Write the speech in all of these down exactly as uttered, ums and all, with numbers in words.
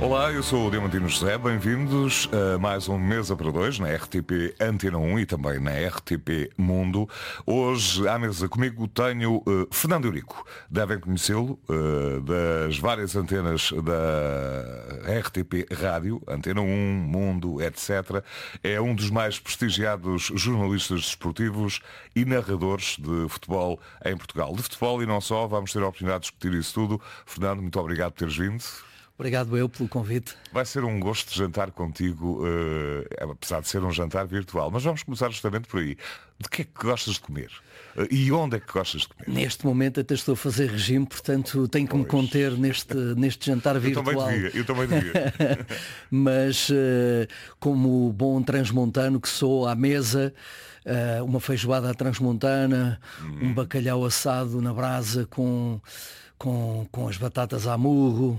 Olá, eu sou o Diamantino José, bem-vindos a mais um Mesa para Dois na R T P Antena um e também na R T P Mundo. Hoje à mesa comigo tenho uh, Fernando Eurico, devem conhecê-lo, uh, das várias antenas da R T P Rádio, Antena um, Mundo, etcétera. É um dos mais prestigiados jornalistas desportivos e narradores de futebol em Portugal. De futebol e não só, vamos ter a oportunidade de discutir isso tudo. Fernando, muito obrigado por teres vindo. Obrigado eu pelo convite. Vai ser um gosto de jantar contigo, uh, apesar de ser um jantar virtual. Mas vamos começar justamente por aí. De que é que gostas de comer? Uh, e onde é que gostas de comer? Neste momento até estou a fazer regime, portanto tenho que pois. me conter neste, neste jantar virtual. Eu também devia, eu também devia. Mas uh, como bom transmontano que sou, à mesa, uh, uma feijoada à transmontana, hum. um bacalhau assado na brasa com... Com, com as batatas à murro,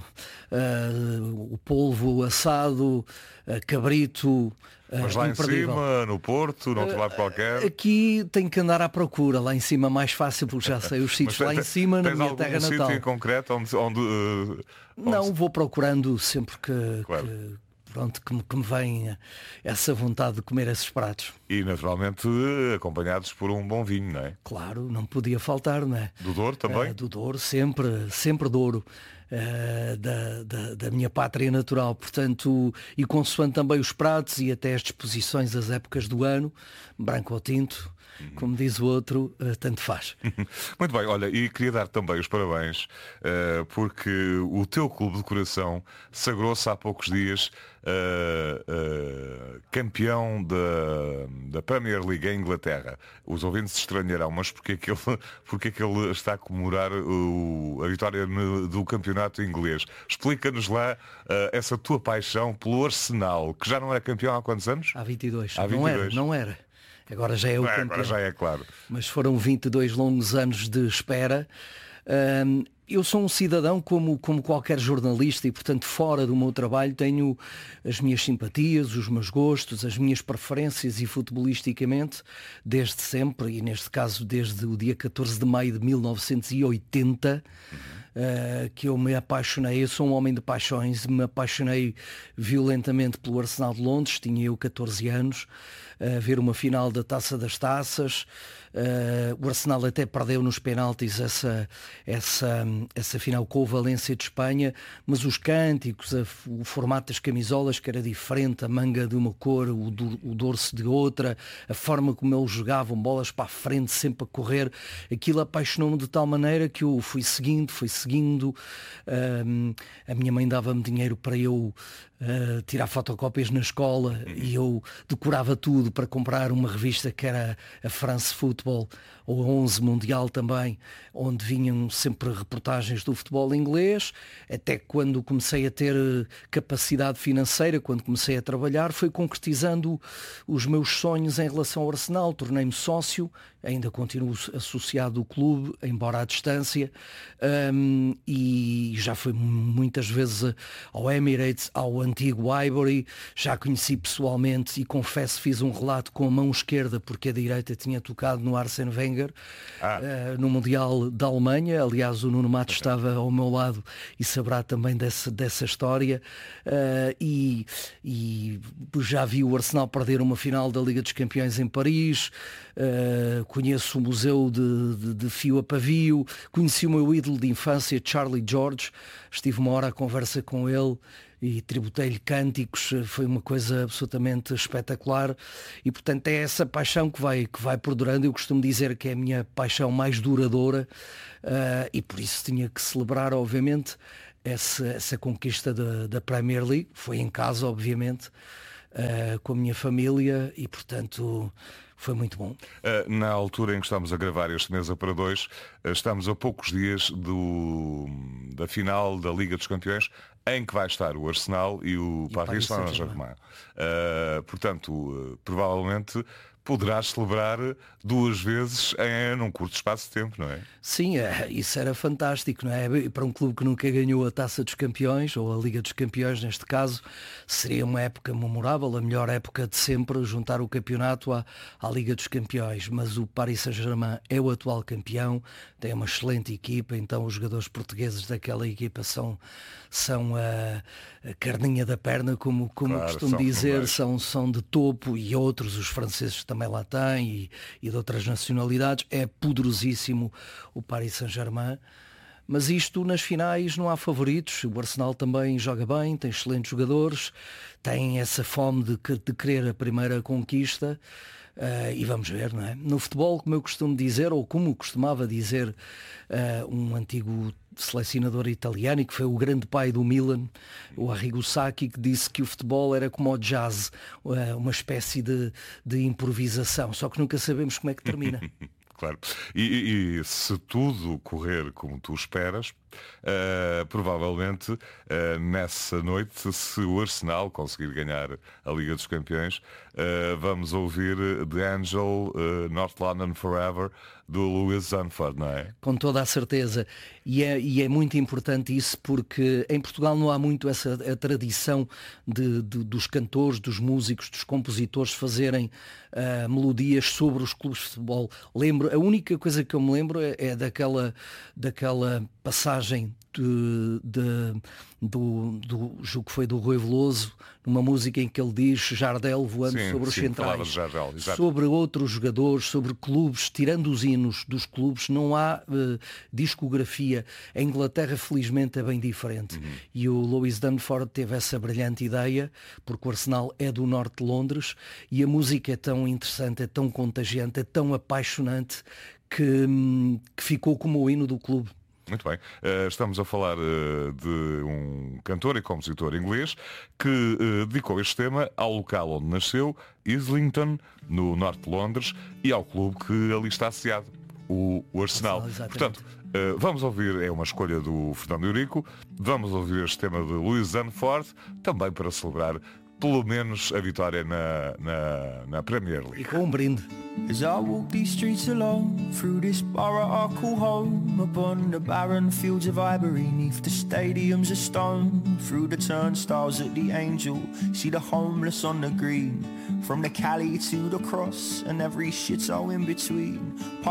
uh, o polvo assado, uh, cabrito. Uh, Mas lá imperdível. Em cima, no Porto, não te lado qualquer. Aqui tenho que andar à procura, lá em cima mais fácil, porque já sei os sítios lá em cima, na minha terra natal. Tens algum sítio em concreto onde... onde, uh, onde... Não, vou procurando sempre que... Claro. que... Pronto, que me, que me vem essa vontade de comer esses pratos. E naturalmente acompanhados por um bom vinho, não é? Claro, não podia faltar, não é? Do Douro também? Uh, do Douro, sempre, sempre Douro. Uh, da, da, da minha pátria natural, portanto, e consoante também os pratos e até as disposições das épocas do ano, branco ou tinto, uhum. como diz o outro, uh, tanto faz. Muito bem, olha, e queria dar também os parabéns, uh, porque o teu clube de coração sagrou-se há poucos dias uh, uh, campeão da, da Premier League em Inglaterra. Os ouvintes estranharão, mas porque é que ele, porque é que ele está a comemorar o, a vitória no, do campeonato inglês? Explica-nos lá uh, essa tua paixão pelo Arsenal, que já não é campeão há quantos anos? Há vinte e dois. Há vinte e dois. Não era, não era. Agora já é o é, campeão. Agora já é, claro. Mas foram vinte e dois longos anos de espera. Um, eu sou um cidadão como, como qualquer jornalista e, portanto, fora do meu trabalho tenho as minhas simpatias, os meus gostos, as minhas preferências e futebolisticamente, desde sempre, e neste caso desde o dia catorze de maio de mil novecentos e oitenta, uhum. Uh, que eu me apaixonei, eu sou um homem de paixões, me apaixonei violentamente pelo Arsenal de Londres, tinha eu catorze anos, a uh, ver uma final da Taça das Taças, uh, o Arsenal até perdeu nos penaltis essa, essa, essa final com o Valência de Espanha, mas os cânticos, a, o formato das camisolas que era diferente, a manga de uma cor, o, o dorso de outra, a forma como eles jogavam, bolas para a frente, sempre a correr, aquilo apaixonou-me de tal maneira que eu fui seguindo, fui seguindo, um, a minha mãe dava-me dinheiro para eu uh, tirar fotocópias na escola e eu decorava tudo para comprar uma revista que era a France Football ou a onze Mundial também, onde vinham sempre reportagens do futebol inglês, até quando comecei a ter capacidade financeira, quando comecei a trabalhar, foi concretizando os meus sonhos em relação ao Arsenal, tornei-me sócio, ainda continuo associado ao clube, embora à distância, um, e já fui muitas vezes ao Emirates, ao antigo Highbury, já conheci pessoalmente e confesso fiz um relato com a mão esquerda porque a direita tinha tocado no Arsene Wenger ah. uh, no Mundial da Alemanha. Aliás, o Nuno Matos okay. estava ao meu lado e saberá também dessa, dessa história, uh, e, e já vi o Arsenal perder uma final da Liga dos Campeões em Paris, uh, conheço o museu de, de, de fio a pavio, conheci o meu ídolo de infância, Charlie George, estive uma hora à conversa com ele e tributei-lhe cânticos, foi uma coisa absolutamente espetacular e portanto é essa paixão que vai, que vai perdurando. Eu costumo dizer que é a minha paixão mais duradoura, uh, e por isso tinha que celebrar obviamente essa, essa conquista da, da Premier League, foi em casa obviamente, uh, com a minha família e portanto foi muito bom. Uh, na altura em que estamos a gravar este Mesa para Dois, uh, estamos a poucos dias do, da final da Liga dos Campeões, em que vai estar o Arsenal e o e Paris Saint-Germain. Uh, portanto, uh, provavelmente poderás celebrar duas vezes em num curto espaço de tempo, não é? Sim, é, isso era fantástico, não é? E para um clube que nunca ganhou a Taça dos Campeões, ou a Liga dos Campeões neste caso, seria uma época memorável, a melhor época de sempre, juntar o campeonato à, à Liga dos Campeões. Mas o Paris Saint-Germain é o atual campeão, tem uma excelente equipa, então os jogadores portugueses daquela equipa são, são a, a carninha da perna, como, como Claro, costumo são dizer, fenomenais. são, são de topo, e outros, os franceses também lá têm, e, e de outras nacionalidades. É poderosíssimo o Paris Saint-Germain. Mas isto nas finais não há favoritos. O Arsenal também joga bem, tem excelentes jogadores, tem essa fome de, que- de querer a primeira conquista. eh, e vamos ver, não é? No futebol, como eu costumo dizer, ou como costumava dizer eh, um antigo selecionador italiano, e que foi o grande pai do Milan, o Arrigo Sacchi, que disse que o futebol era como o jazz, eh, uma espécie de, de improvisação, só que nunca sabemos como é que termina. Claro. E, e- e se tudo correr como tu esperas, eh, provavelmente eh, nessa noite, se o Arsenal conseguir ganhar a Liga dos Campeões, eh, vamos ouvir The Angel, eh, North London Forever, do Louis Zanford, não é? Com toda a certeza. E é, e é muito importante isso, porque em Portugal não há muito essa a tradição de, de- dos cantores, dos músicos, dos compositores fazerem ah, melodias sobre os clubes de futebol. Lembro, a única coisa que eu me lembro é, é daquela, daquela passagem de, de- do, do jogo que foi do Rui Veloso, numa música em que ele diz Jardel voando Sim, sobre os sim, falava centrais, de Jardel, exato. sobre outros jogadores, sobre clubes, tirando os hinos dos clubes, não há eh, discografia. A Inglaterra, felizmente, é bem diferente. Uhum. E o Louis Dunford teve essa brilhante ideia, porque o Arsenal é do norte de Londres e a música é tão interessante, é tão contagiante, é tão apaixonante que, hum, que ficou como o hino do clube. Muito bem. Eh, estamos a falar eh, de um cantor e compositor inglês que eh, dedicou este tema ao local onde nasceu, Islington, no norte de Londres, e ao clube que ali está associado, o, o Arsenal. Arsenal, exatamente. Portanto, eh, vamos ouvir, é uma escolha do Fernando Eurico, vamos ouvir este tema de Louis Zanford, também para celebrar pelo menos a vitória na, na, na Premier E League. com um brinde. As I walk these streets alone, through this borough I call home, upon the barren fields of Ivory, neath the stadiums of stone, through the turnstiles at the Angel, see the homeless on the green, from the Cali to the Cross, and every shithole in between.